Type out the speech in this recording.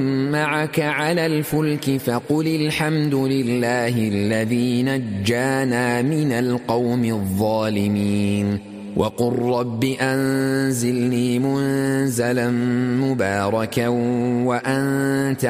معك على الفلك فقل الحمد لله الذي نجانا من القوم الظالمين وقل رب أنزلني منزلا مباركا وأنت